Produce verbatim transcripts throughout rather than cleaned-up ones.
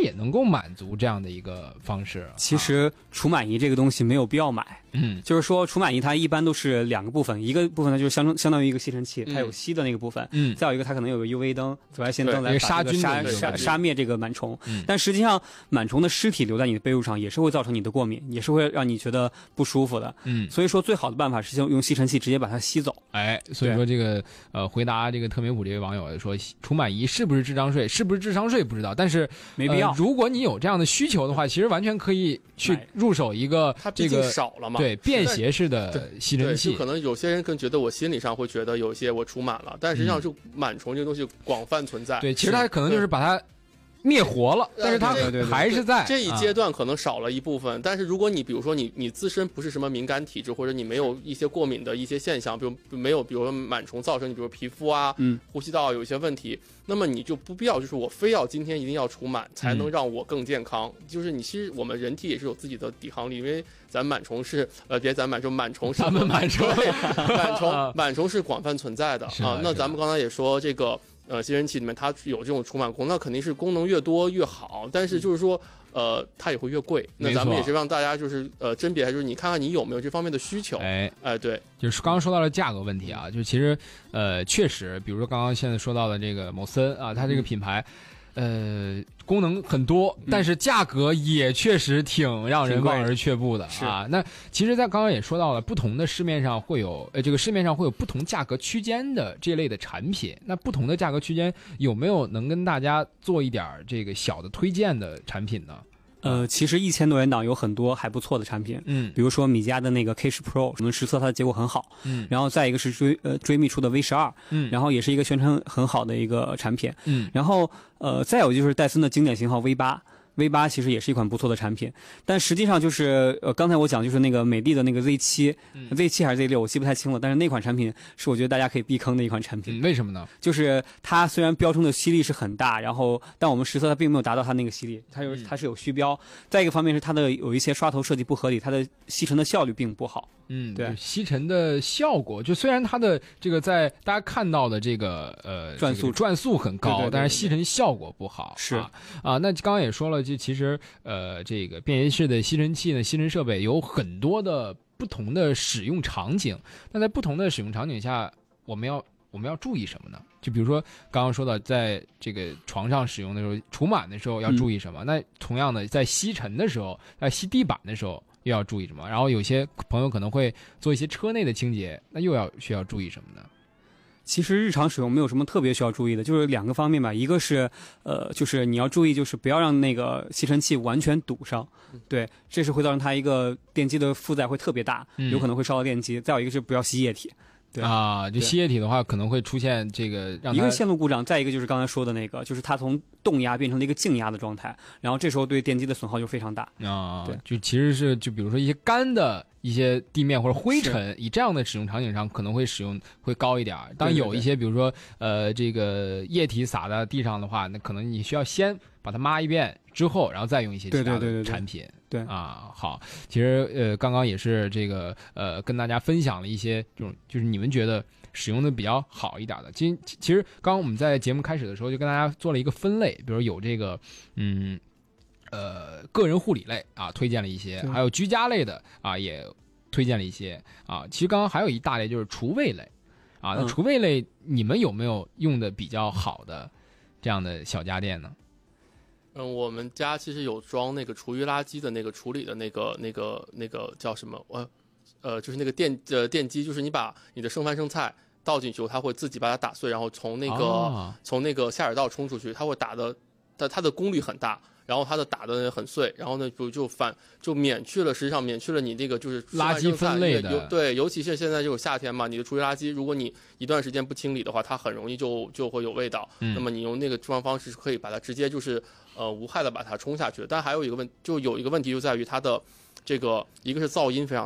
也能够满足这样的一个方式。 其实除螨仪这个东西没有必要买， 嗯， 就是说除螨仪它一般都是两个部分，一个部分呢就是相相当于一个吸尘器，它有吸的那个部分， 嗯， 再有一个它可能有个 U V 灯、紫外线灯来杀菌杀杀杀灭这个螨虫。嗯，但实际上螨虫的尸体留在你的被褥上也是会造成你的过敏，也是会让你觉得不舒服的。 嗯， 所以说最好的办法是用吸尘器直接把它吸走。 哎，所以说这个呃，回答这个特美普这位网友说，除螨仪是不是智商税？是不是智商税不知道，但是没必要、 呃。如果你有这样的需求的话，其实完全可以去入手一个这个少了嘛， 对便携式的吸尘器。 可能有些人更觉得我心理上会觉得有些我除螨了，但实际上就螨虫这个东西广泛存在。 嗯、对，其实它可能就是把它灭活了，但是它还是在这一阶段可能少了一部分。啊、但是如果你比如说你你自身不是什么敏感体质，或者你没有一些过敏的一些现象，比如没有比如说螨虫造成你比如皮肤啊、嗯、呼吸道有一些问题，那么你就不必要就是我非要今天一定要除螨才能让我更健康。嗯、就是你其实我们人体也是有自己的抵抗力，因为咱螨虫是呃别咱螨虫螨虫是咱们螨虫螨虫螨虫是广泛存在的啊。那咱们刚才也说这个。呃，吸尘器里面它有这种除螨功能，那肯定是功能越多越好，但是就是说，呃，它也会越贵。那咱们也是让大家就是呃甄别，就是你看看你有没有这方面的需求。哎哎，对， 就是刚刚说到了价格问题啊，就其实呃确实，比如说刚刚现在说到的这个某森啊，它这个品牌。嗯呃，功能很多，但是价格也确实挺让人望而却步的啊。那其实，在刚刚也说到了，不同的市面上会有，呃，这个市面上会有不同价格区间的这类的产品。那不同的价格区间有没有能跟大家做一点这个小的推荐的产品呢？ 呃，其实一千多元档有很多还不错的产品， 嗯， 比如说米家的那个 K 十 Pro， 我们实测它的结果很好， 嗯， 然后再一个是追呃追觅出的 V 十二， 嗯， 然后也是一个宣传很好的一个产品， 嗯， 然后呃再有就是戴森的经典型号 V 八。V 八 其实也是一款不错的产品，但实际上就是呃，刚才我讲就是那个美的的那个 Z 七、嗯、Z 七还是 Z 六，我记不太清了。但是那款产品是我觉得大家可以避坑的一款产品。 嗯、为什么呢？ 就是它虽然标称的吸力是很大，然后但我们实测它并没有达到它那个吸力，它有它是有虚标。再一个方面是它的有一些刷头设计不合理，它的吸尘的效率并不好。 嗯， 对， 吸尘的效果就虽然它的这个在大家看到的这个呃转速、 这个、转速很高， 对对对对， 但是吸尘效果不好。 是啊, 啊，那刚刚也说了，就其实呃这个便携式的吸尘器呢，吸尘设备有很多的不同的使用场景。那在不同的使用场景下，我们要我们要注意什么呢？就比如说刚刚说到，在这个床上使用的时候，除螨的时候要注意什么？嗯、那同样的，在吸尘的时候，在吸地板的时候。又要注意什么？然后有些朋友可能会做一些车内的清洁，那又要需要注意什么呢？ 其实日常使用没有什么特别需要注意的，就是两个方面吧。一个是呃，就是你要注意，就是不要让那个吸尘器完全堵上，对，这是会造成它一个电机的负载会特别大，有可能会烧到电机。嗯、再有一个是不要吸液体。对啊，就吸液体的话，可能会出现这个让它一个线路故障，再一个就是刚才说的那个，就是它从动压变成了一个静压的状态，然后这时候对电机的损耗就非常大啊。 对， 就其实是就比如说一些干的一些地面或者灰尘，以这样的使用场景上可能会使用会高一点。当有一些比如说呃这个液体洒在地上的话，那可能你需要先把它抹一遍之后，然后再用一些其他的产品。 对对对对对对啊，好，其实呃，刚刚也是这个呃，跟大家分享了一些这种，就是你们觉得使用的比较好一点的。其其实刚刚我们在节目开始的时候就跟大家做了一个分类，比如有这个嗯呃个人护理类啊，推荐了一些，还有居家类的啊，也推荐了一些啊。其实刚刚还有一大类就是厨卫类啊，那厨卫类你们有没有用的比较好的这样的小家电呢？ 嗯，我们家其实有装那个厨余垃圾的那个处理的那个那个那个叫什么？呃呃，就是那个电呃电机，就是你把你的剩饭剩菜倒进去，它会自己把它打碎，然后从那个、哦、从那个下水道冲出去，它会打的，它它的功率很大。然后它的打的很碎，然后呢就就反就免去了，实际上免去了你那个就是垃圾分类的， 对，尤其是现在这种夏天嘛，你的厨余垃圾，如果你一段时间不清理的话，它很容易就就会有味道。嗯、那么你用那个处理方式可以把它直接就是呃无害的把它冲下去。但还有一个问，就有一个问题就在于它的这个一个是噪音非常大。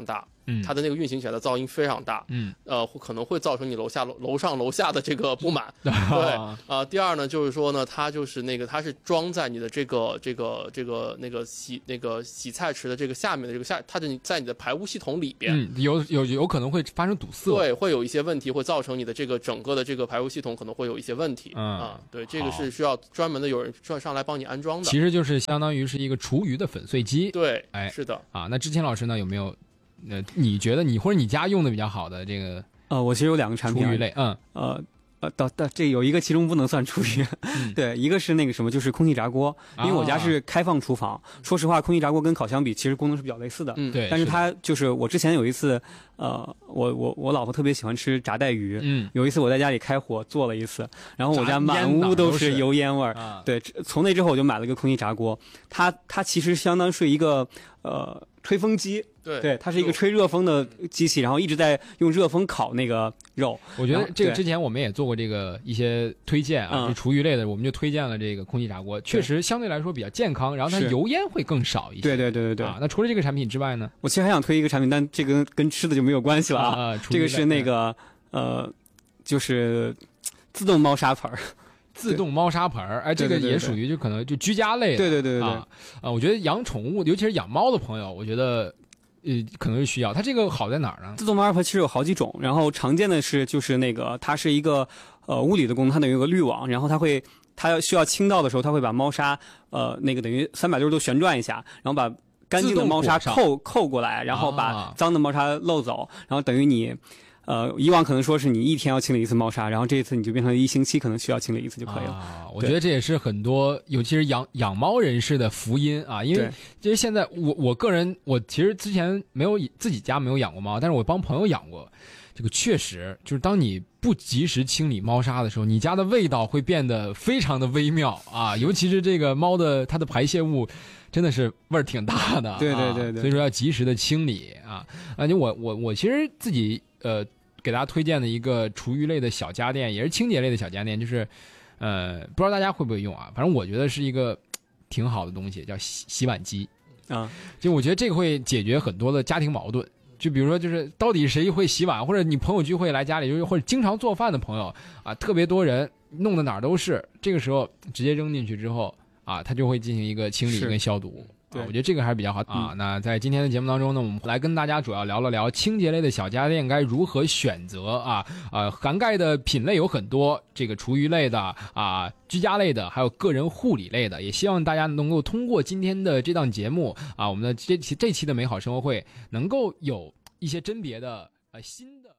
嗯， 它的那个运行起来的噪音非常大， 嗯， 呃，可能会造成你楼下楼楼上楼下的这个不满。对，啊、呃，第二呢，就是说呢，它就是那个它是装在你的这个这个这个那个洗那个洗菜池的这个下面的这个下，它是在你的排污系统里边， 嗯，有有有可能会发生堵塞， 对，会有一些问题，会造成你的这个整个的这个排污系统可能会有一些问题， 嗯啊，对，这个是需要专门的有人上上来帮你安装的， 其实就是相当于是一个厨余的粉碎机， 对， 哎， 是的， 啊，那之前老师呢有没有？呃，你觉得你或者你家用的比较好的这个？ 呃，我其实有两个产品， 厨余类，嗯， 呃。呃，到到这有一个其中不能算厨余， 嗯、 对，一个是那个什么，就是空气炸锅，因为我家是开放厨房。啊、说实话，空气炸锅跟烤箱比，其实功能是比较类似的。 嗯，对。 但是它就是我之前有一次，呃，我我我老婆特别喜欢吃炸带鱼， 嗯， 有一次我在家里开火做了一次，然后我家满屋都是油烟味儿。 啊、 对，从那之后我就买了个空气炸锅，它它其实相当是一个呃吹风机。 对, 对，它是一个吹热风的机器，然后一直在用热风烤那个肉。 我觉得这个之前我们也做过这个一些推荐啊，是厨余类的，我们就推荐了这个空气炸锅，确实相对来说比较健康，然后它油烟会更少一些。 对对对对对。 啊，那除了这个产品之外呢？ 我其实还想推一个产品，但这个跟吃的就没有关系了啊。 啊这个是那个呃，就是自动猫砂盆儿。 自动猫砂盆儿，哎，这个也属于就可能就居家类的。 对对对对对。 啊，啊，我觉得养宠物，尤其是养猫的朋友，我觉得。呃，可能是需要它这个好在哪儿呢？ 自动猫砂盆其实有好几种，然后常见的是就是那个它是一个呃物理的功能，它等于有个滤网，然后它会它需要倾倒的时候，它会把猫砂呃那个等于三百六十度旋转一下，然后把干净的猫砂扣扣过来，然后把脏的猫砂漏走，然后等于你。呃，以往可能说是你一天要清理一次猫砂，然后这一次你就变成一星期可能需要清理一次就可以了。 啊，我觉得这也是很多，尤其是养养猫人士的福音啊，因为其实现在我我个人，我其实之前没有自己家没有养过猫，但是我帮朋友养过。这个确实就是当你不及时清理猫砂的时候，你家的味道会变得非常的微妙啊，尤其是这个猫的它的排泄物。真的是味儿挺大的， 对对对对， 啊、所以说要及时的清理啊。啊，就我我我其实自己呃给大家推荐的一个厨余类的小家电，也是清洁类的小家电，就是呃不知道大家会不会用啊？反正我觉得是一个挺好的东西，叫洗洗碗机啊。 就我觉得这个会解决很多的家庭矛盾。就比如说，就是到底谁会洗碗，或者你朋友聚会来家里，就是或者经常做饭的朋友啊，特别多人，弄得哪儿都是，这个时候直接扔进去之后。啊，它就会进行一个清理跟消毒， 对、 啊，我觉得这个还是比较好啊。嗯、那在今天的节目当中呢，我们来跟大家主要聊了聊清洁类的小家电该如何选择啊，呃，涵盖的品类有很多，这个厨余类的啊，居家类的，还有个人护理类的，也希望大家能够通过今天的这档节目啊，我们的这期这期的美好生活会能够有一些甄别的呃新的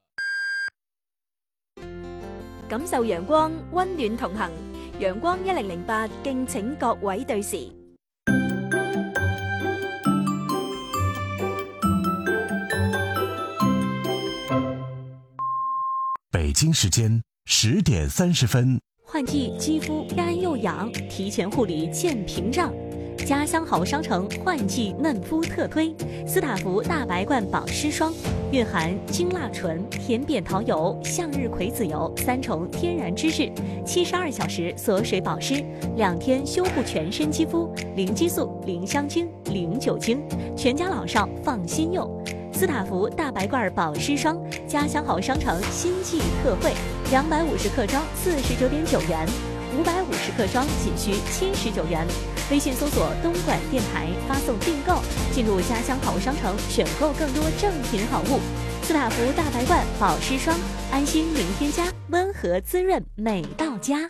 感受陽光，溫暖同行。陽光一零零八，敬請各位對時。 北京時間十點三十分。 換季肌膚乾又癢，提前護理見屏障。家鄉好商城換季嫩膚特推斯塔芙大白罐保濕霜，蘊含精辣醇、甜扁桃油、向日葵籽油三重天然脂质，七十二小时锁水保湿，两天修复全身肌肤，零激素、零香精、零酒精，全家老少放心用。斯塔芙大白罐保湿霜，家乡好商城新季特惠，两百五十克装四十九点九元，五百五十克装仅需七十九元。微信搜索东莞电台，发送订购，进入家乡好商城，选购更多正品好物。斯塔芙大白罐保湿霜，安心零添加，温和滋润美到家。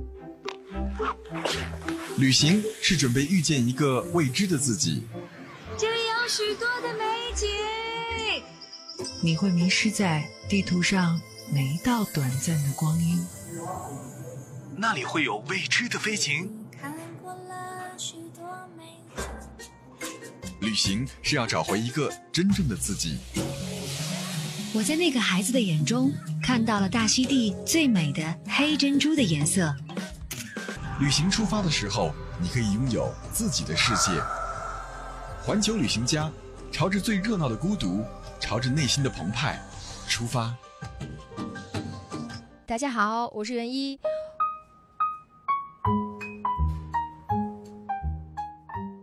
旅行是准备遇见一个未知的自己， 这里有许多的美景， 你会迷失在地图上每一道短暂的光阴， 那里会有未知的飞行。 旅行是要找回一个真正的自己。 我在那个孩子的眼中看到了大溪地最美的黑珍珠的颜色。 旅行出发的时候，你可以拥有自己的世界。环球旅行家，朝着最热闹的孤独，朝着内心的澎湃出发。 大家好，我是袁一。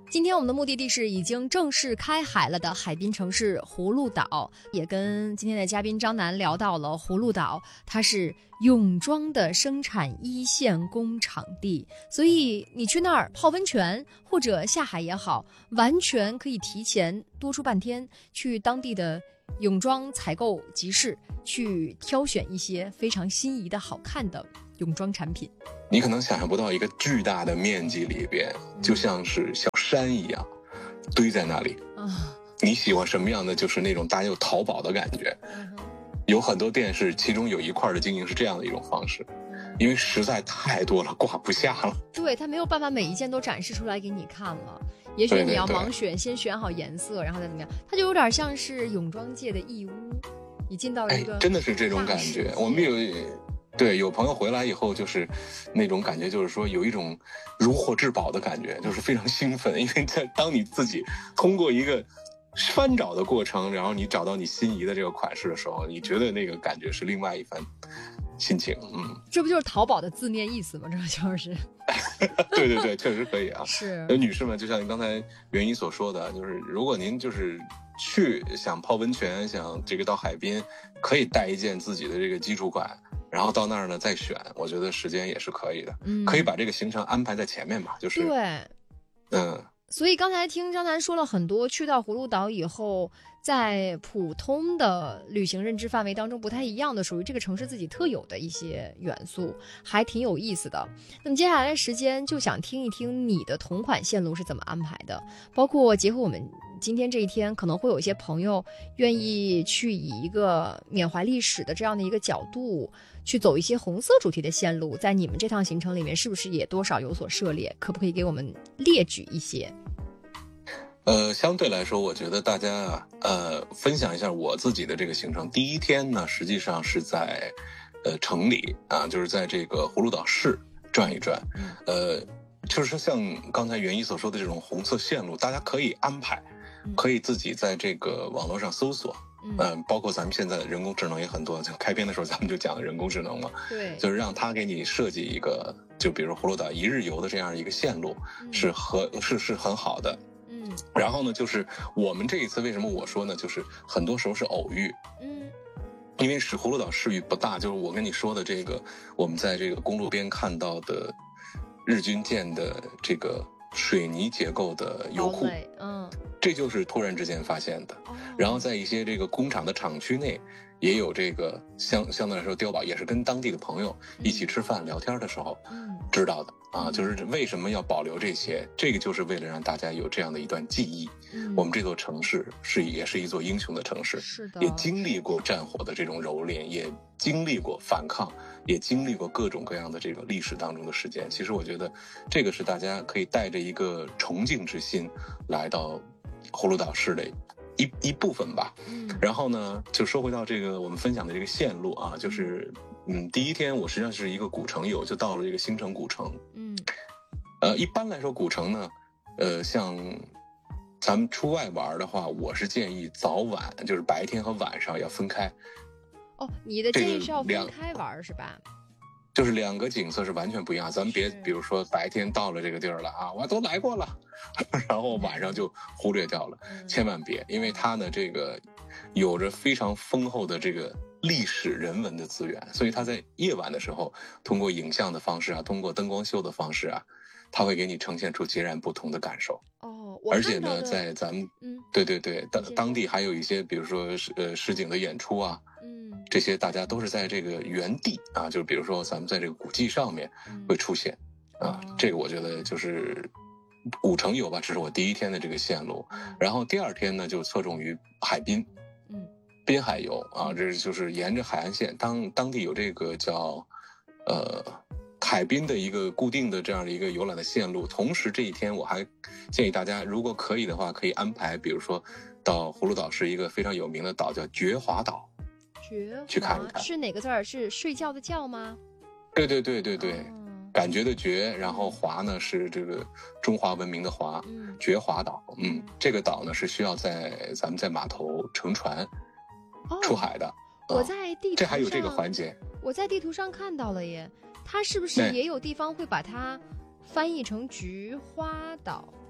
今天我们的目的地是已经正式开海了的海滨城市葫芦岛，也跟今天的嘉宾张楠聊到了葫芦岛，它是泳装的生产一线工厂地，所以你去那儿泡温泉或者下海也好，完全可以提前多出半天去当地的泳装采购集市去挑选一些非常心仪的好看的泳装产品。 你可能想象不到，一个巨大的面积里边，就像是小山一样堆在那里。 啊， 你喜欢什么样的？就是那种大家有淘宝的感觉。有很多店是，其中有一块的经营是这样的一种方式，因为实在太多了，挂不下了。 对，他没有办法每一件都展示出来给你看了。也许你要盲选，先选好颜色，然后再怎么样，它就有点像是泳装界的义乌，你进到了一个、 哎、真的是这种感觉。我们有对有朋友回来以后，就是那种感觉，就是说有一种如获至宝的感觉，就是非常兴奋，因为在当你自己通过一个翻找的过程，然后你找到你心仪的这个款式的时候，你觉得那个感觉是另外一番心情。嗯， 这不就是淘宝的字面意思吗？这就是对对对，确实可以啊。 是， 女士们，就像您刚才袁一所说的，就是如果您就是去想泡温泉，想这个到海滨，可以带一件自己的这个基础款，然后到那儿呢再选，我觉得时间也是可以的。 嗯， 可以把这个行程安排在前面吧，就是对， 嗯。 所以刚才听张楠说了很多，去到葫芦岛以后，在普通的旅行认知范围当中不太一样的，属于这个城市自己特有的一些元素，还挺有意思的。那么接下来的时间就想听一听你的同款线路是怎么安排的，包括结合我们今天这一天，可能会有一些朋友愿意去以一个缅怀历史的这样的一个角度去走一些红色主题的线路，在你们这趟行程里面是不是也多少有所涉猎？可不可以给我们列举一些？ 呃，相对来说，我觉得大家啊，呃，分享一下我自己的这个行程。第一天呢，实际上是在呃城里啊，就是在这个葫芦岛市转一转。呃，就是像刚才袁一所说的这种红色线路，大家可以安排，可以自己在这个网络上搜索。嗯、呃，包括咱们现在的人工智能也很多，就开篇的时候咱们就讲了人工智能嘛， 对， 就是让他给你设计一个，就比如葫芦岛一日游的这样一个线路，嗯、是和是是很好的。嗯，然后呢，就是我们这一次为什么我说呢，就是很多时候是偶遇。嗯，因为是葫芦岛市域不大，就是我跟你说的这个，我们在这个公路边看到的日军建的这个水泥结构的油库，嗯，这就是突然之间发现的。哦、然后在一些这个工厂的厂区内，也有这个相相对来说碉堡，也是跟当地的朋友一起吃饭、嗯、聊天的时候，嗯，知道的啊，就是为什么要保留这些，这个就是为了让大家有这样的一段记忆。嗯、我们这座城市是也是一座英雄的城市， 是的， 也经历过战火的这种蹂躏，也经历过反抗，也经历过各种各样的这个历史当中的事件。其实我觉得这个是大家可以带着一个崇敬之心来到葫芦岛市的一一部分吧。嗯，然后呢，就说回到这个我们分享的这个线路啊，就是嗯，第一天我实际上是一个古城游，就到了这个新城古城。嗯，呃，一般来说古城呢，呃，像咱们出外玩的话，我是建议早晚，就是白天和晚上要分开。 哦，你的建议是要分开玩是吧？ 就是两个景色是完全不一样，咱们别比如说白天到了这个地儿了啊，我都来过了，然后晚上就忽略掉了，嗯、千万别，因为它呢这个有着非常丰厚的这个历史人文的资源，所以它在夜晚的时候，通过影像的方式啊，通过灯光秀的方式啊，它会给你呈现出截然不同的感受。 哦， 而且呢，在咱们，嗯，对对对，当当地还有一些，比如说呃实景的演出啊。这些大家都是在这个原地啊，就是比如说咱们在这个古迹上面会出现、嗯、啊，这个我觉得就是古城游吧，这是我第一天的这个线路。然后第二天呢，就侧重于海滨，嗯，滨海游啊，这就是沿着海岸线，当当地有这个叫呃海滨的一个固定的这样的一个游览的线路。同时这一天我还建议大家，如果可以的话，可以安排，比如说到葫芦岛是一个非常有名的岛叫觉华岛。去看一看是哪个字儿？是睡觉的觉吗？ 对对对对对，哦、感觉的觉，然后华呢是这个中华文明的华，嗯、觉华岛。嗯，这个岛呢是需要在咱们在码头乘船出海的。 哦、我在地图上、嗯、 这还有这个环节， 我在地图上看到了耶。它是不是也有地方会把它翻译成菊花岛？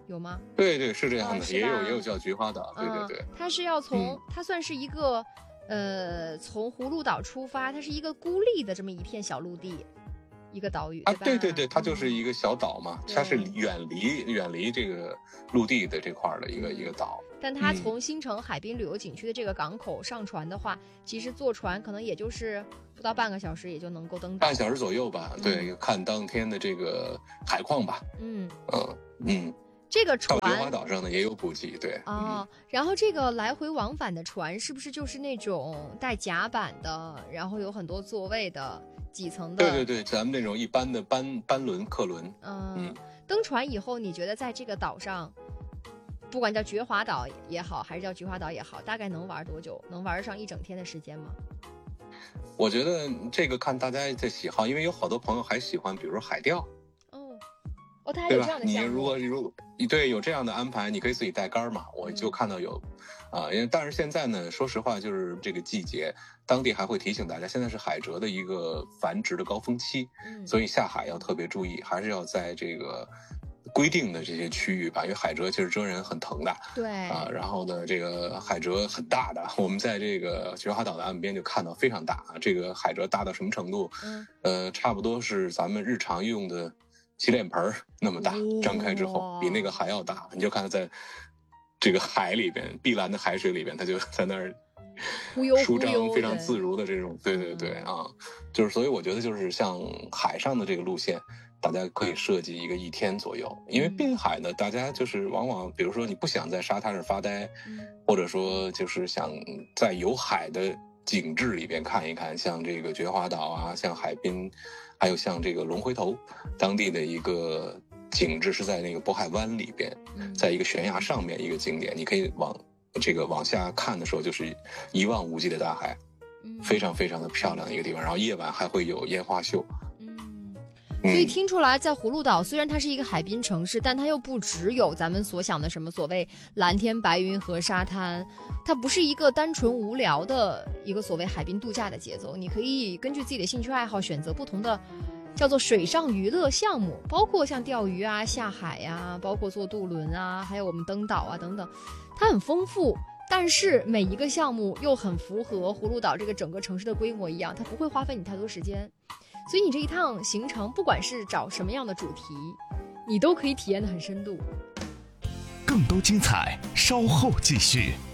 有吗？ 对对，是这样的， 哦、 也有也有叫菊花岛，对对对。 嗯、它是要从、 嗯、 它算是一个呃从葫芦岛出发，它是一个孤立的这么一片小陆地。一个岛屿啊，对对对，它就是一个小岛嘛， 嗯、 它是远离远离这个陆地的这块的一个、嗯、一个岛。 但它从新城海滨旅游景区的这个港口上船的话，嗯、其实坐船可能也就是不到半个小时，也就能够登岛。 半小时左右吧，嗯、对，看当天的这个海况吧。 嗯嗯嗯。 这个船到菊花岛上呢也有补给，对。 哦，嗯、然后这个来回往返的船是不是就是那种带甲板的，然后有很多座位的？几层的？ 对对对，咱们那种一般的班班轮客轮。 嗯， 嗯登船以后，你觉得在这个岛上，不管叫菊花岛也好，还是叫菊花岛也好，大概能玩多久？能玩上一整天的时间吗？ 我觉得这个看大家的喜好，因为有好多朋友还喜欢，比如说海钓。 哦，哦，他还有这样的项目。 你如果如果对有这样的安排，你可以自己带杆嘛。我就看到有。嗯啊，因为但是现在呢，说实话，就是这个季节，当地还会提醒大家，现在是海蜇的一个繁殖的高峰期， 嗯， 所以下海要特别注意，还是要在这个规定的这些区域吧，因为海蜇其实蜇人很疼的， 对啊，然后呢，这个海蜇很大的，我们在这个菊花岛的岸边就看到非常大啊，这个海蜇大到什么程度？ 嗯， 呃，差不多是咱们日常用的洗脸盆那么大，张开之后比那个还要大，你就看它在。这个海里边，碧蓝的海水里边，它就在那儿舒张，非常自如的这种，对对对啊，就是所以我觉得就是像海上的这个路线，大家可以设计一个一天左右，因为滨海呢，大家就是往往比如说你不想在沙滩上发呆，或者说就是想在有海的景致里边看一看，像这个菊花岛啊，像海滨，还有像这个龙回头当地的一个。景致是在那个渤海湾里边，在一个悬崖上面一个景点，你可以往这个往下看的时候，就是一望无际的大海，非常非常的漂亮的一个地方。然后夜晚还会有烟花秀。 嗯，所以听出来，在葫芦岛虽然它是一个海滨城市，但它又不只有咱们所想的什么所谓蓝天白云和沙滩，它不是一个单纯无聊的一个所谓海滨度假的节奏。你可以根据自己的兴趣爱好选择不同的。叫做水上娱乐项目，包括像钓鱼啊、下海呀、啊，包括坐渡轮啊，还有我们登岛啊等等，它很丰富。但是每一个项目又很符合葫芦岛这个整个城市的规模一样，它不会花费你太多时间。所以你这一趟行程，不管是找什么样的主题，你都可以体验得很深度。 更多精彩，稍后继续。